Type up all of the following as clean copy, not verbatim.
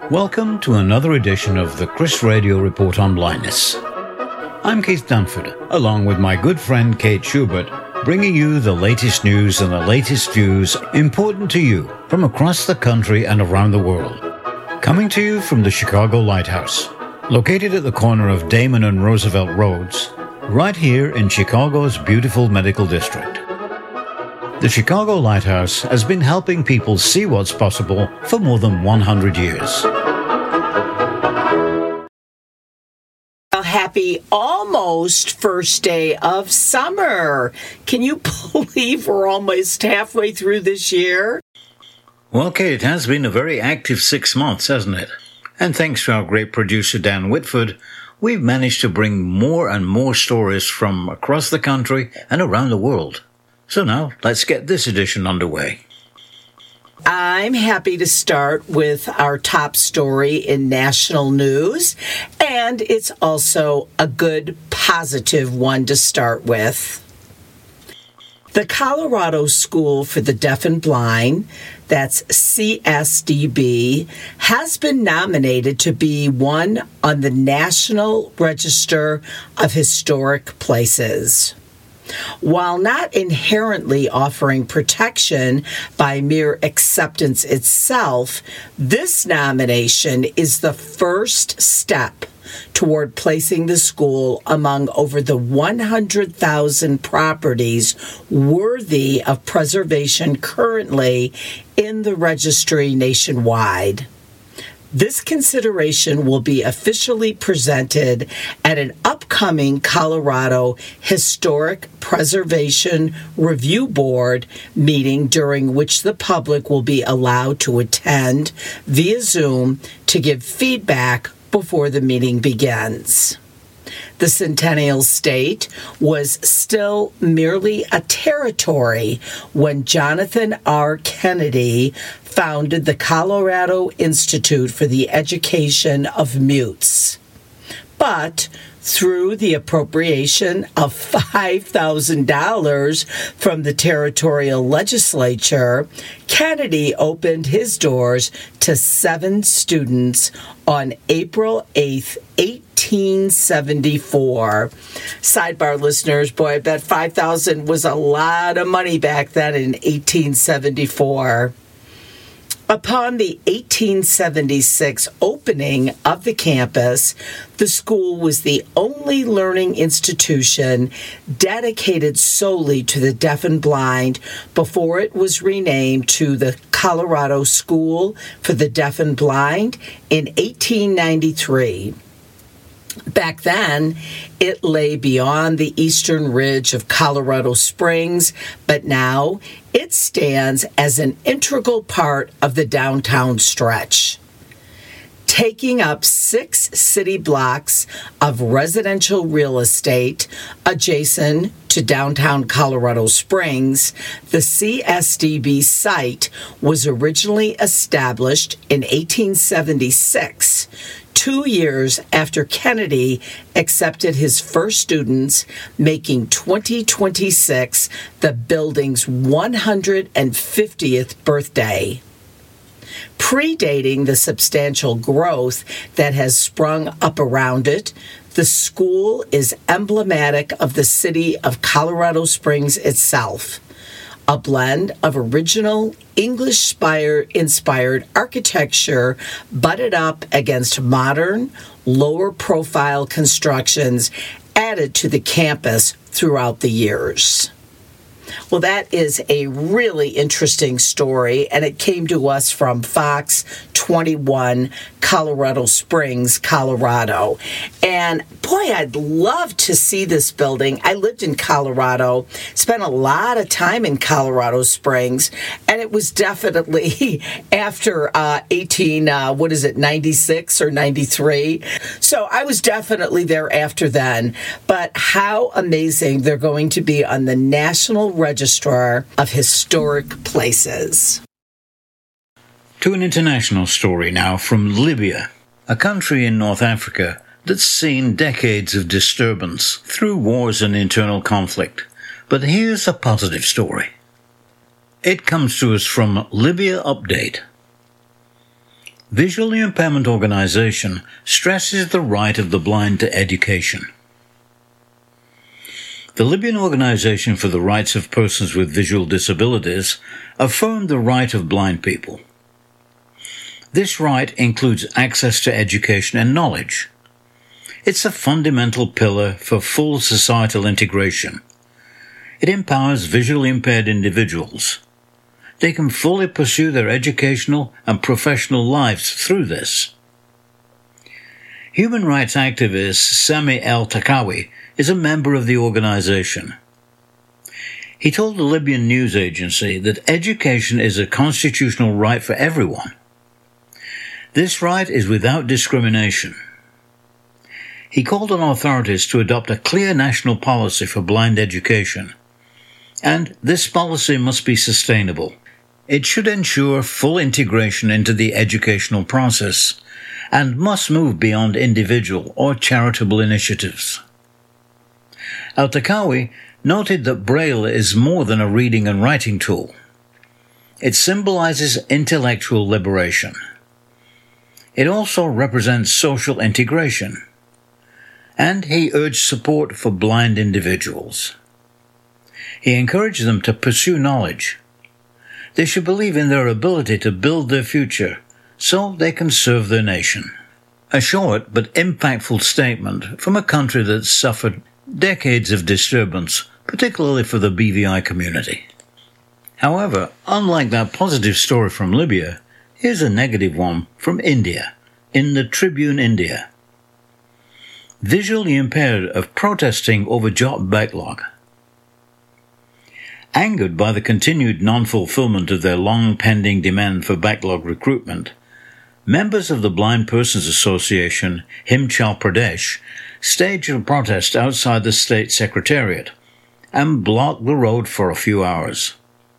Welcome to another edition of the Chris Radio Report on Blindness. I'm Keith Dunford, along with my good friend Kate Schubert, bringing you the latest news and the latest views important to you from across the country and around the world. Coming to you from the Chicago Lighthouse, located at the corner of Damon and Roosevelt Roads, right here in Chicago's beautiful medical district. The Chicago Lighthouse has been helping people see what's possible for more than 100 years. Happy almost first day of summer. Can you believe we're almost halfway through this year? Well, Kate, it has been a very active 6 months, hasn't it? And thanks to our great producer, Dan Whitford, we've managed to bring more and more stories from across the country and around the world. So now, let's get this edition underway. I'm happy to start with our top story in national news, and it's also a good, positive one to start with. The Colorado School for the Deaf and Blind, that's CSDB, has been nominated to be one on the National Register of Historic Places. While not inherently offering protection by mere acceptance itself, this nomination is the first step toward placing the school among over the 100,000 properties worthy of preservation currently in the registry nationwide. This consideration will be officially presented at an upcoming Colorado Historic Preservation Review Board meeting, during which the public will be allowed to attend via Zoom to give feedback before the meeting begins. The Centennial State was still merely a territory when Jonathan R. Kennedy founded the Colorado Institute for the Education of Mutes. But through the appropriation of $5,000 from the territorial legislature, Kennedy opened his doors to 7 students on April 8th, 1874. Sidebar listeners, boy, I bet $5,000 was a lot of money back then in 1874. Upon the 1876 opening of the campus, the school was the only learning institution dedicated solely to the deaf and blind before it was renamed to the Colorado School for the Deaf and Blind in 1893. Back then, it lay beyond the eastern ridge of Colorado Springs, but now it stands as an integral part of the downtown stretch. Taking up 6 city blocks of residential real estate adjacent to downtown Colorado Springs, the CSDB site was originally established in 1876, 2 years after Kennedy accepted his first students, making 2026 the building's 150th birthday. Predating the substantial growth that has sprung up around it, the school is emblematic of the city of Colorado Springs itself. A blend of original English-inspired architecture butted up against modern, lower-profile constructions added to the campus throughout the years. Well, that is a really interesting story, and it came to us from Fox 21, Colorado Springs, Colorado. And boy, I'd love to see this building. I lived in Colorado, spent a lot of time in Colorado Springs, and it was definitely after 96 or 93. So I was definitely there after then. But how amazing they're going to be on the National Registrar of Historic Places. To an international story now from Libya, a country in North Africa that's seen decades of disturbance through wars and internal conflict. But here's a positive story. It comes to us from Libya Update. Visually Impairment Organization stresses the right of the blind to education. The Libyan Organization for the Rights of Persons with Visual Disabilities affirmed the right of blind people. This right includes access to education and knowledge. It's a fundamental pillar for full societal integration. It empowers visually impaired individuals. They can fully pursue their educational and professional lives through this. Human rights activist Sami El-Takawi is a member of the organization. He told the Libyan news agency that education is a constitutional right for everyone. This right is without discrimination. He called on authorities to adopt a clear national policy for blind education, and this policy must be sustainable. It should ensure full integration into the educational process and must move beyond individual or charitable initiatives. El-Takawi noted that Braille is more than a reading and writing tool. It symbolizes intellectual liberation. It also represents social integration. And he urged support for blind individuals. He encouraged them to pursue knowledge. They should believe in their ability to build their future so they can serve their nation. A short but impactful statement from a country that suffered decades of disturbance, particularly for the BVI community. However, unlike that positive story from Libya, here's a negative one from India, in the Tribune India. Visually impaired are protesting over job backlog. Angered by the continued non-fulfillment of their long-pending demand for backlog recruitment, members of the Blind Persons Association, Himachal Pradesh, staged a protest outside the state secretariat and blocked the road for a few hours.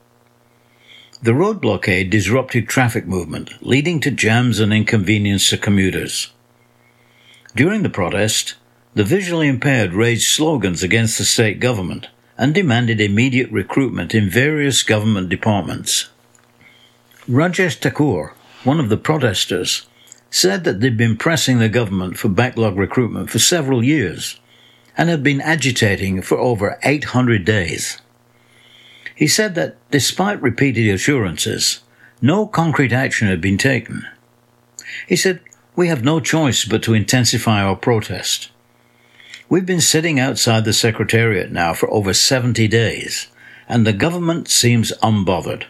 The road blockade disrupted traffic movement, leading to jams and inconvenience to commuters. During the protest, the visually impaired raised slogans against the state government and demanded immediate recruitment in various government departments. Rajesh Thakur, one of the protesters, said that they'd been pressing the government for backlog recruitment for several years and had been agitating for over 800 days. He said that, despite repeated assurances, no concrete action had been taken. He said, "We have no choice but to intensify our protest. We've been sitting outside the Secretariat now for over 70 days, and the government seems unbothered."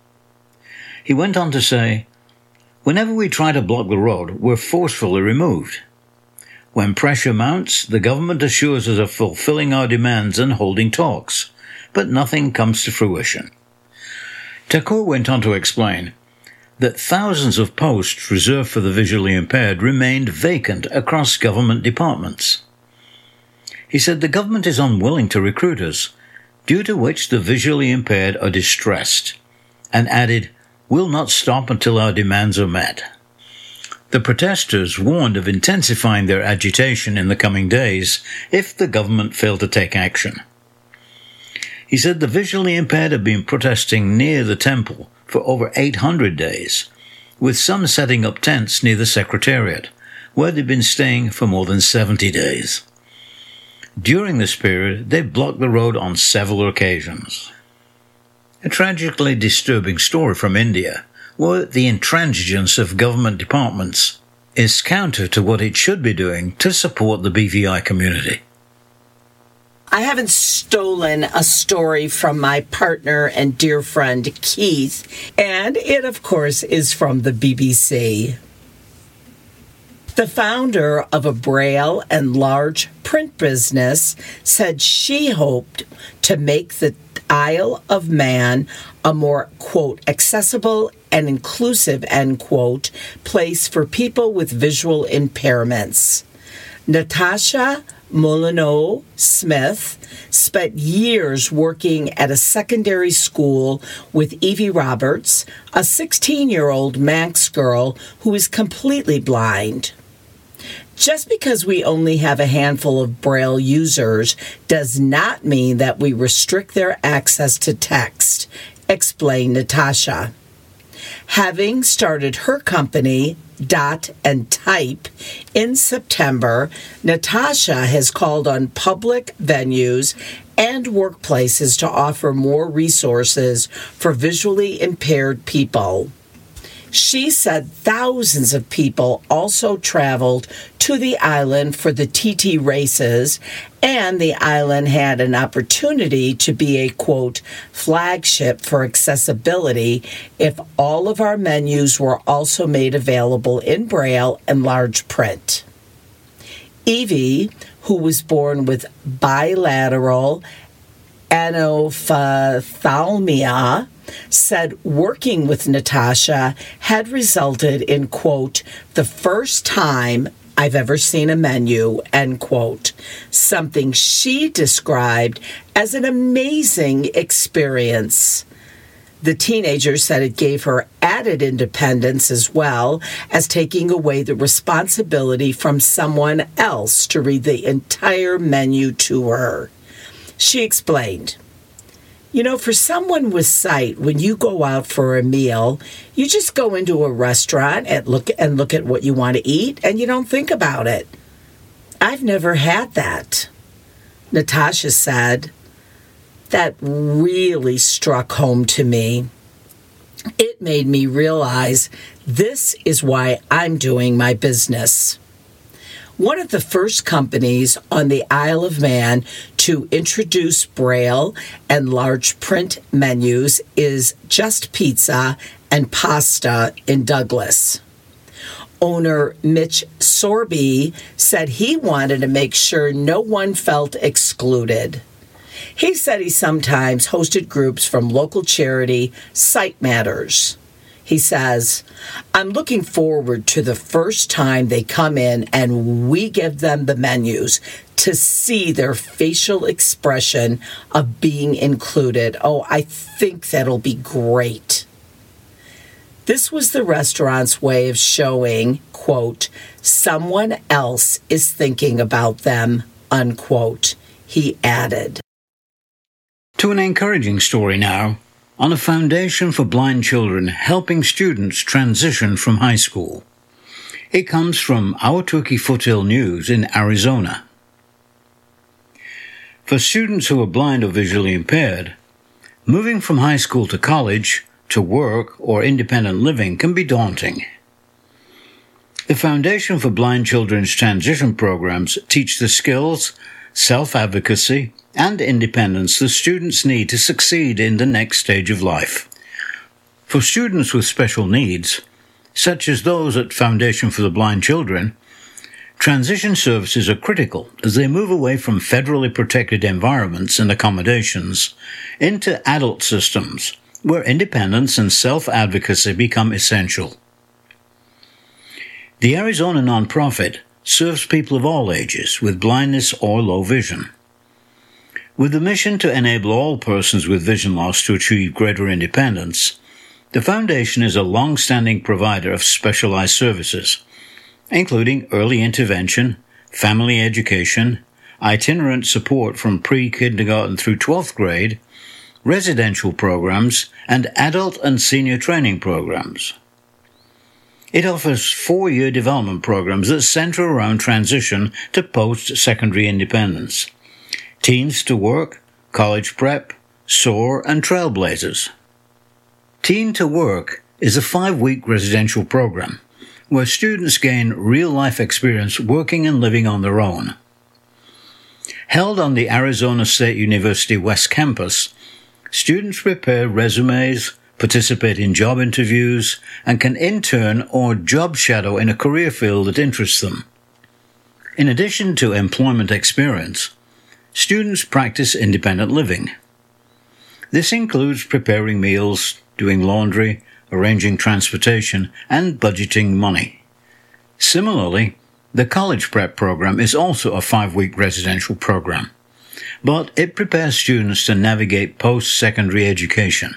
He went on to say, "Whenever we try to block the road, we're forcefully removed. When pressure mounts, the government assures us of fulfilling our demands and holding talks, but nothing comes to fruition." Thakur went on to explain that thousands of posts reserved for the visually impaired remained vacant across government departments. He said the government is unwilling to recruit us, due to which the visually impaired are distressed, and added, "We'll not stop until our demands are met." The protesters warned of intensifying their agitation in the coming days if the government failed to take action. He said the visually impaired have been protesting near the temple for over 800 days, with some setting up tents near the Secretariat, where they've been staying for more than 70 days. During this period, they blocked the road on several occasions. A tragically disturbing story from India, where the intransigence of government departments is counter to what it should be doing to support the BVI community. I haven't stolen a story from my partner and dear friend Keith, and it, of course, is from the BBC. The founder of a Braille and large print business said she hoped to make the Isle of Man a more, quote, accessible and inclusive, end quote, place for people with visual impairments. Natasha Molyneux Smith spent years working at a secondary school with Evie Roberts, a 16-year-old Manx girl who is completely blind. Just because we only have a handful of Braille users does not mean that we restrict their access to text, explained Natasha. Having started her company, Dot and Type, in September, Natasha has called on public venues and workplaces to offer more resources for visually impaired people. She said thousands of people also traveled to the island for the TT races, and the island had an opportunity to be a, quote, flagship for accessibility if all of our menus were also made available in Braille and large print. Evie, who was born with bilateral anophthalmia, said working with Natasha had resulted in, quote, the first time I've ever seen a menu, end quote, something she described as an amazing experience. The teenager said it gave her added independence as well as taking away the responsibility from someone else to read the entire menu to her. She explained, you know, for someone with sight, when you go out for a meal, you just go into a restaurant and look at what you want to eat, and you don't think about it. I've never had that. Natasha said, that really struck home to me. It made me realize this is why I'm doing my business. One of the first companies on the Isle of Man to introduce Braille and large print menus is Just Pizza and Pasta in Douglas. Owner Mitch Sorby said he wanted to make sure no one felt excluded. He said he sometimes hosted groups from local charity Sight Matters. He says, I'm looking forward to the first time they come in and we give them the menus to see their facial expression of being included. Oh, I think that'll be great. This was the restaurant's way of showing, quote, someone else is thinking about them, unquote, he added. To an encouraging story now, on a foundation for blind children helping students transition from high school. It comes from Ahwatukee Foothill News in Arizona. For students who are blind or visually impaired, moving from high school to college, to work, or independent living can be daunting. The Foundation for Blind Children's Transition Programs teach the skills, self-advocacy, and independence the students need to succeed in the next stage of life. For students with special needs, such as those at Foundation for the Blind Children, transition services are critical as they move away from federally protected environments and accommodations into adult systems where independence and self-advocacy become essential. The Arizona nonprofit serves people of all ages with blindness or low vision. With the mission to enable all persons with vision loss to achieve greater independence, the Foundation is a long-standing provider of specialized services, including early intervention, family education, itinerant support from pre-kindergarten through 12th grade, residential programs, and adult and senior training programs. It offers 4-year development programs that center around transition to post-secondary independence. Teens to Work, College Prep, SOAR, and Trailblazers. Teen to Work is a 5-week residential program where students gain real-life experience working and living on their own. Held on the Arizona State University West Campus, students prepare resumes, participate in job interviews, and can intern or job shadow in a career field that interests them. In addition to employment experience, students practice independent living. This includes preparing meals, doing laundry, arranging transportation, and budgeting money. Similarly, the College Prep program is also a 5-week residential program, but it prepares students to navigate post-secondary education.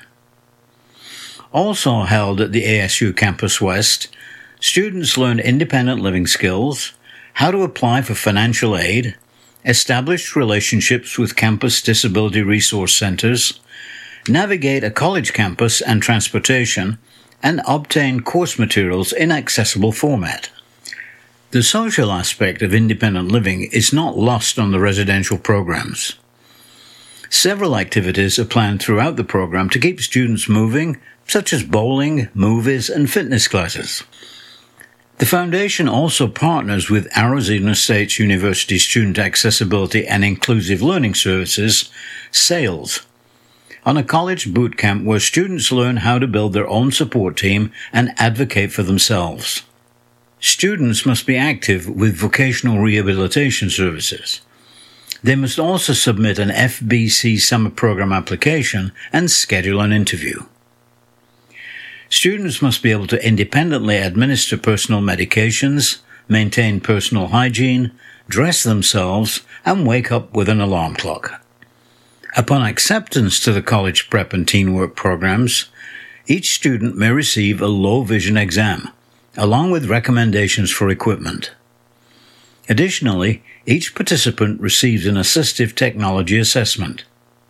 Also held at the ASU Campus West, students learn independent living skills, how to apply for financial aid, establish relationships with campus disability resource centers, navigate a college campus and transportation, and obtain course materials in accessible format. The social aspect of independent living is not lost on the residential programs. Several activities are planned throughout the program to keep students moving, such as bowling, movies, and fitness classes. The Foundation also partners with Arizona State University Student Accessibility and Inclusive Learning Services, SAILS, on a college boot camp where students learn how to build their own support team and advocate for themselves. Students must be active with vocational rehabilitation services. They must also submit an FBC summer program application and schedule an interview. Students must be able to independently administer personal medications, maintain personal hygiene, dress themselves, and wake up with an alarm clock. Upon acceptance to the college prep and teen work programs, each student may receive a low vision exam, along with recommendations for equipment. Additionally, each participant receives an assistive technology assessment.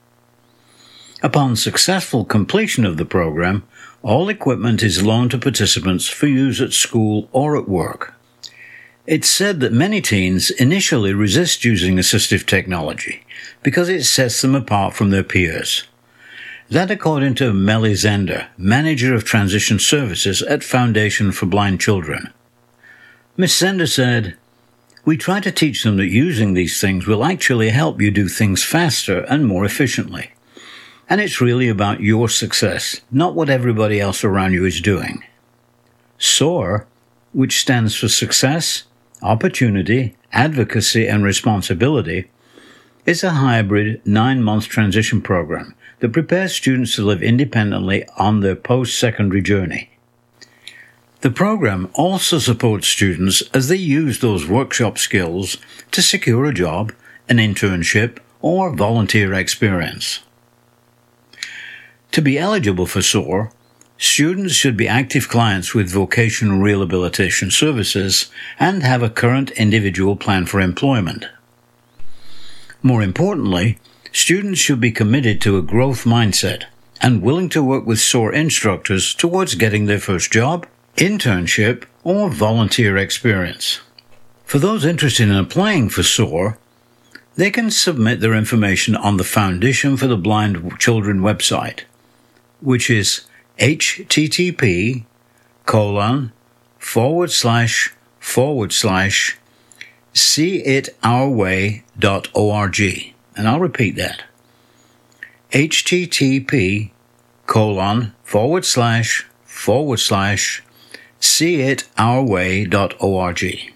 Upon successful completion of the program, all equipment is loaned to participants for use at school or at work. It's said that many teens initially resist using assistive technology because it sets them apart from their peers. That according to Melly Zender, Manager of Transition Services at Foundation for Blind Children. Ms. Zender said, "We try to teach them that using these things will actually help you do things faster and more efficiently. And it's really about your success, not what everybody else around you is doing." SOAR, which stands for Success, Opportunity, Advocacy, and Responsibility, is a hybrid 9-month transition program that prepares students to live independently on their post-secondary journey. The program also supports students as they use those workshop skills to secure a job, an internship, or volunteer experience. To be eligible for SOAR, students should be active clients with vocational rehabilitation services and have a current individual plan for employment. More importantly, students should be committed to a growth mindset and willing to work with SOAR instructors towards getting their first job, internship, or volunteer experience. For those interested in applying for SOAR, they can submit their information on the Foundation for the Blind Children website, which is http://seeitourway.org. And I'll repeat that. http://seeitourway.org.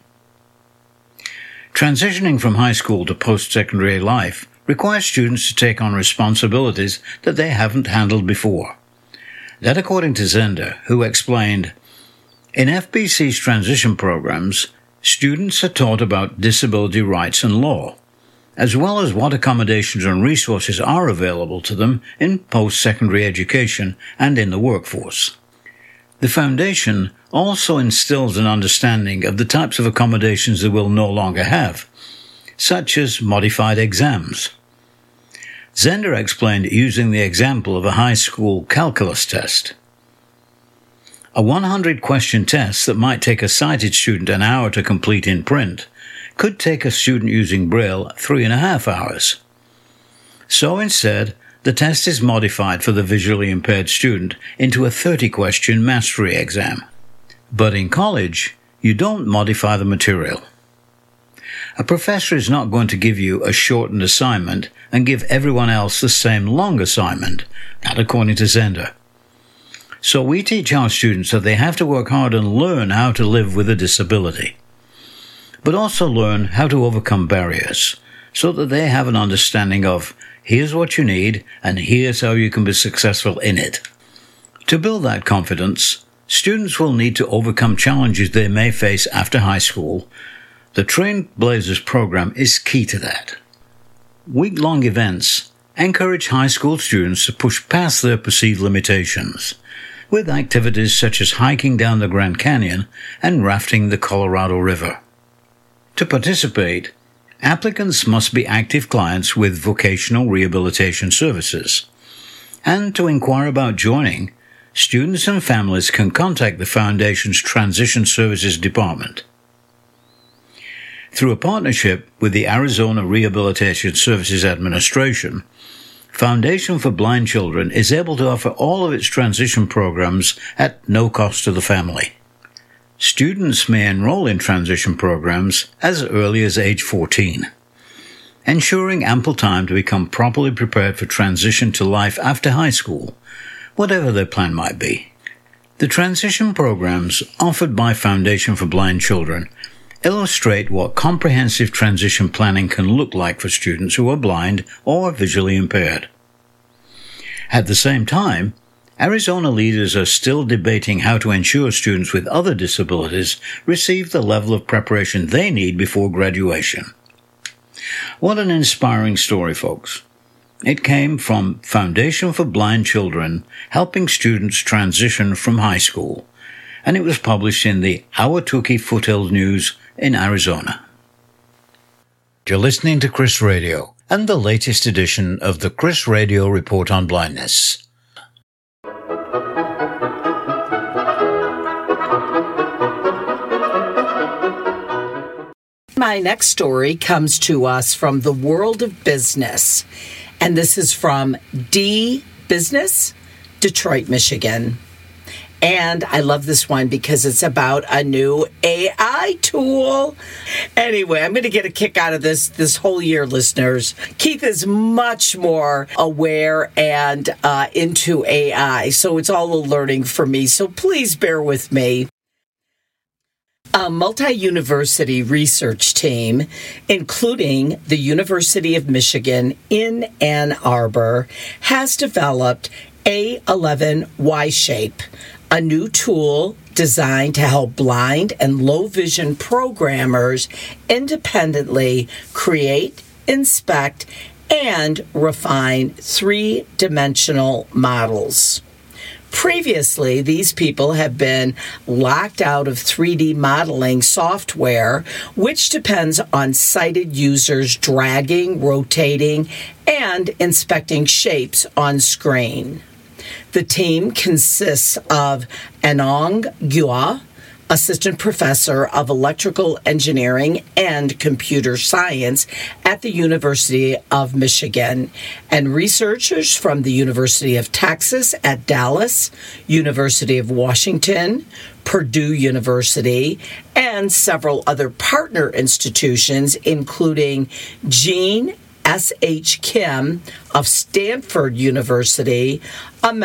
Transitioning from high school to post-secondary life requires students to take on responsibilities that they haven't handled before. That according to Zender, who explained, "In FBC's transition programs, students are taught about disability rights and law, as well as what accommodations and resources are available to them in post-secondary education and in the workforce. The Foundation also instills an understanding of the types of accommodations they will no longer have, such as modified exams." Zender explained using the example of a high school calculus test. A 100-question test that might take a sighted student an hour to complete in print could take a student using Braille 3.5 hours. So instead, the test is modified for the visually impaired student into a 30-question mastery exam. But in college, you don't modify the material. A professor is not going to give you a shortened assignment and give everyone else the same long assignment, not according to Zender. So we teach our students that they have to work hard and learn how to live with a disability, but also learn how to overcome barriers so that they have an understanding of here's what you need and here's how you can be successful in it. To build that confidence, students will need to overcome challenges they may face after high school. The Trailblazers program is key to that. Week-long events encourage high school students to push past their perceived limitations, with activities such as hiking down the Grand Canyon and rafting the Colorado River. To participate, applicants must be active clients with vocational rehabilitation services. And to inquire about joining, students and families can contact the Foundation's Transition Services Department. Through a partnership with the Arizona Rehabilitation Services Administration, Foundation for Blind Children is able to offer all of its transition programs at no cost to the family. Students may enroll in transition programs as early as age 14, ensuring ample time to become properly prepared for transition to life after high school, whatever their plan might be. The transition programs offered by Foundation for Blind Children illustrate what comprehensive transition planning can look like for students who are blind or visually impaired. At the same time, Arizona leaders are still debating how to ensure students with other disabilities receive the level of preparation they need before graduation. What an inspiring story, folks. It came from Foundation for Blind Children helping students transition from high school, and it was published in the Ahwatukee Foothills News in Arizona. You're listening to Chris Radio and the latest edition of the Chris Radio Report on Blindness. My next story comes to us from the world of business, and this is from D Business, Detroit, Michigan. And I love this one because it's about a new AI tool. Anyway, I'm going to get a kick out of this whole year, listeners. Keith is much more aware and into AI, so it's all a learning for me. So please bear with me. A multi-university research team, including the University of Michigan in Ann Arbor, has developed A11 Y-Shape, a new tool designed to help blind and low vision programmers independently create, inspect, and refine three-dimensional models. Previously, these people have been locked out of 3D modeling software, which depends on sighted users dragging, rotating, and inspecting shapes on screen. The team consists of Anong Gua, assistant professor of electrical engineering and computer science at the University of Michigan, and researchers from the University of Texas at Dallas, University of Washington, Purdue University, and several other partner institutions, including Gene S.H. Kim of Stanford University, a